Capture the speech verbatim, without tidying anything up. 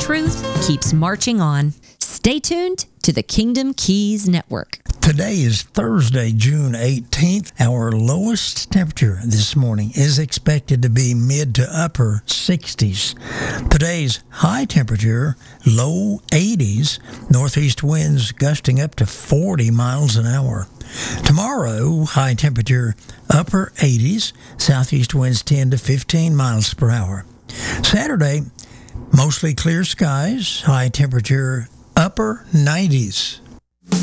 truth keeps marching on. Stay tuned to the Kingdom Keys Network. Today is Thursday, June eighteenth. Our lowest temperature this morning is expected to be mid to upper sixties. Today's high temperature, low eighties, northeast winds gusting up to forty miles an hour. Tomorrow, high temperature, upper eighties, southeast winds ten to fifteen miles per hour. Saturday, mostly clear skies, high temperature, upper nineties.